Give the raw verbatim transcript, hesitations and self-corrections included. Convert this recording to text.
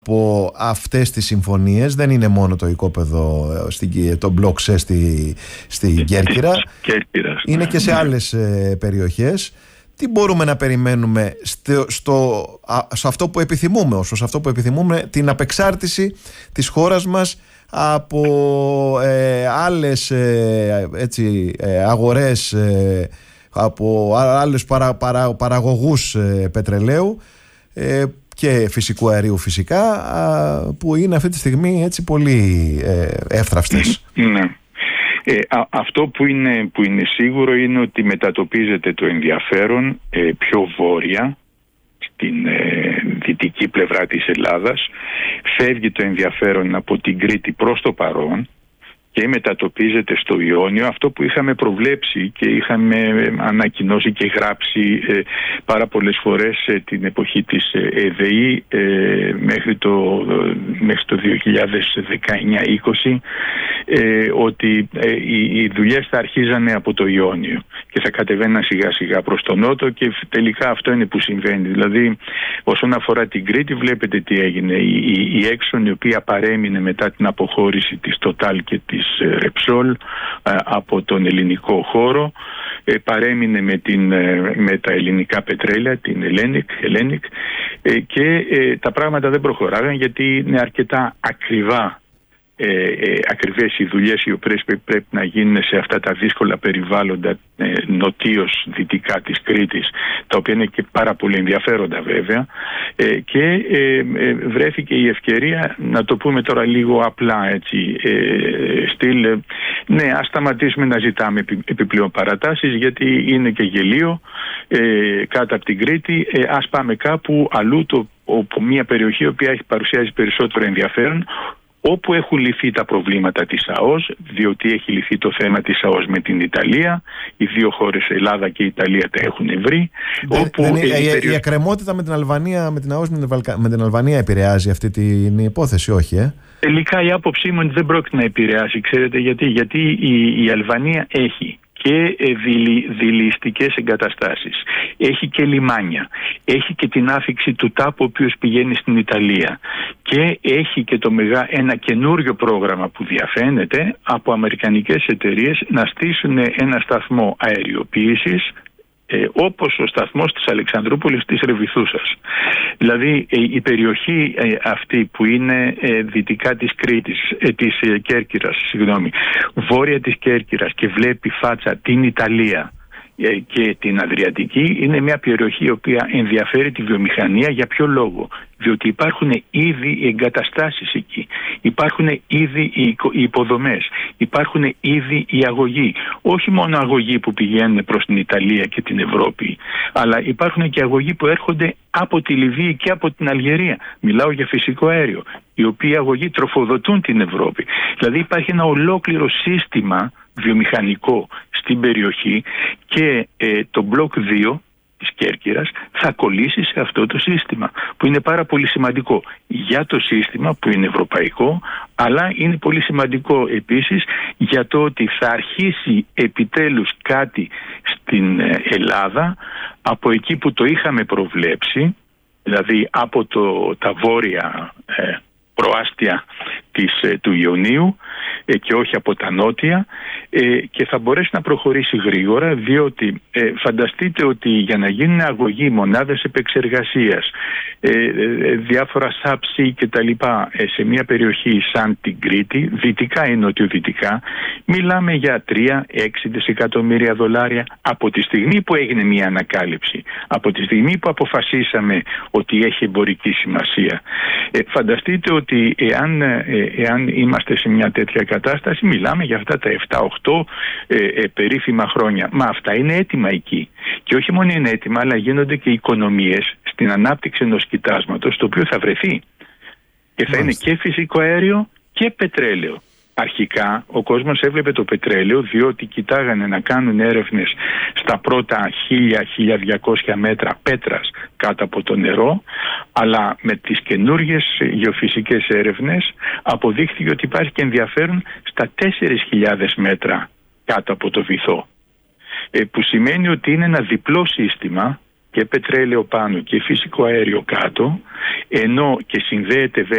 από αυτές τις συμφωνίες. Δεν είναι μόνο το οικόπεδο, το μπλοκ ΣΕ στη, στη Κέρκυρα, είναι και σε άλλες ε, περιοχές. Τι μπορούμε να περιμένουμε στο, στο, α, σε αυτό που επιθυμούμε, όσο σε αυτό που επιθυμούμε, την απεξάρτηση της χώρας μας από ε, άλλες ε, έτσι, ε, αγορές, ε, από άλλους παρα, παρα, παραγωγούς ε, πετρελαίου ε, και φυσικού αερίου φυσικά, που είναι αυτή τη στιγμή έτσι πολύ ε, εύθραυστες. Ναι. Ε, α, αυτό που είναι, που είναι σίγουρο είναι ότι μετατοπίζεται το ενδιαφέρον ε, πιο βόρεια στην ε, δυτική πλευρά της Ελλάδας. Φεύγει το ενδιαφέρον από την Κρήτη προς το παρόν και μετατοπίζεται στο Ιόνιο, αυτό που είχαμε προβλέψει και είχαμε ανακοινώσει και γράψει ε, πάρα πολλές φορές ε, την εποχή της ε, ΕΔΕΗ ε, μέχρι, το, ε, μέχρι το δύο χιλιάδες δεκαεννιά είκοσι, ε, ότι ε, οι, οι δουλειές θα αρχίζανε από το Ιόνιο και θα κατεβαίναν σιγά σιγά προς τον νότο, και τελικά αυτό είναι που συμβαίνει. Δηλαδή, όσον αφορά την Κρήτη, βλέπετε τι έγινε. Η, η, η Exxon, η οποία παρέμεινε μετά την αποχώρηση της Total και της Repsol από τον ελληνικό χώρο, παρέμεινε με, την, με τα ελληνικά πετρέλαια, την Hellenic, Hellenic, και τα πράγματα δεν προχωράγαν γιατί είναι αρκετά ακριβά. Ε, ε, ακριβές οι δουλειές οι οποίες πρέπει να γίνουν σε αυτά τα δύσκολα περιβάλλοντα ε, νοτίως δυτικά της Κρήτης, τα οποία είναι και πάρα πολύ ενδιαφέροντα βέβαια, ε, και ε, ε, βρέθηκε η ευκαιρία, να το πούμε τώρα λίγο απλά έτσι, ε, στυλ, ε, ναι, ας σταματήσουμε να ζητάμε επι, επιπλέον παρατάσεις, γιατί είναι και γελίο ε, κάτω από την Κρήτη, ε, ας πάμε κάπου αλλού, το, όπου μια περιοχή η οποία έχει παρουσιάζει περισσότερο ενδιαφέρον, όπου έχουν λυθεί τα προβλήματα της ΑΟΣ, διότι έχει λυθεί το θέμα της ΑΟΣ με την Ιταλία, οι δύο χώρες, Ελλάδα και Ιταλία, τα έχουν βρει. Δεν, όπου δεν, η, η, περιο... η ακρεμότητα με την Αλβανία, με την ΑΟΣ, με την Αλβανία επηρεάζει αυτή την υπόθεση, όχι ε? Τελικά η άποψή μου είναι ότι δεν πρόκειται να επηρεάσει. Ξέρετε γιατί? Γιατί η, η Αλβανία έχει και δηληστικές εγκαταστάσεις, έχει και λιμάνια, έχει και την άφιξη του τάπου ο οποίος πηγαίνει στην Ιταλία, και έχει και το μεγά, ένα καινούριο πρόγραμμα που διαφαίνεται από αμερικανικές εταιρείες να στήσουν ένα σταθμό αεριοποίησης, Ε, όπως ο σταθμός της Αλεξανδρούπολης της Ρεβιθούσας. Δηλαδή ε, η περιοχή ε, αυτή που είναι ε, δυτικά της Κρήτης, ε, της ε, Κέρκυρας, συγγνώμη, βόρεια της Κέρκυρας, και βλέπει φάτσα την Ιταλία ε, και την Αδριατική, είναι μια περιοχή η οποία ενδιαφέρει τη βιομηχανία. Για ποιο λόγο? Διότι υπάρχουν ήδη οι εγκαταστάσεις εκεί, υπάρχουν ήδη οι υποδομές, υπάρχουν ήδη οι αγωγοί. Όχι μόνο αγωγοί που πηγαίνουν προς την Ιταλία και την Ευρώπη, αλλά υπάρχουν και αγωγοί που έρχονται από τη Λιβύη και από την Αλγερία. Μιλάω για φυσικό αέριο, οι οποίοι αγωγοί τροφοδοτούν την Ευρώπη. Δηλαδή υπάρχει ένα ολόκληρο σύστημα βιομηχανικό στην περιοχή, και ε, το μπλοκ δύο της Κέρκυρας θα κολλήσει σε αυτό το σύστημα, που είναι πάρα πολύ σημαντικό για το σύστημα που είναι ευρωπαϊκό, αλλά είναι πολύ σημαντικό επίσης για το ότι θα αρχίσει επιτέλους κάτι στην Ελλάδα από εκεί που το είχαμε προβλέψει, δηλαδή από το, τα βόρεια ε, προάστια της, του Ιωνίου ε, και όχι από τα νότια, ε, και θα μπορέσει να προχωρήσει γρήγορα, διότι ε, φανταστείτε ότι για να γίνουν αγωγοί, μονάδες επεξεργασίας, ε, ε, διάφορα σάψη και τα λοιπά ε, σε μια περιοχή σαν την Κρήτη, δυτικά ή νοτιοδυτικά, μιλάμε για τρία με έξι δισεκατομμύρια δολάρια από τη στιγμή που έγινε μια ανακάλυψη, από τη στιγμή που αποφασίσαμε ότι έχει εμπορική σημασία. Ε, φανταστείτε ότι εάν, ε, εάν είμαστε σε μια τέτοια κατάσταση, μιλάμε για αυτά τα επτά οκτώ ε, ε, περίφημα χρόνια. Μα αυτά είναι έτοιμα εκεί. Και όχι μόνο είναι έτοιμα, αλλά γίνονται και οικονομίες στην ανάπτυξη ενός κοιτάσματος, το οποίο θα βρεθεί. Και θα Μάλιστα. είναι και φυσικό αέριο και πετρέλαιο. Αρχικά ο κόσμος έβλεπε το πετρέλαιο, διότι κοιτάγανε να κάνουν έρευνες στα πρώτα χίλια με χίλια διακόσια μέτρα πέτρας κάτω από το νερό, αλλά με τις καινούργιες γεωφυσικές έρευνες αποδείχθηκε ότι υπάρχει και ενδιαφέρον στα τέσσερις χιλιάδες μέτρα κάτω από το βυθό, που σημαίνει ότι είναι ένα διπλό σύστημα, και πετρέλαιο πάνω και φυσικό αέριο κάτω, ενώ και συνδέεται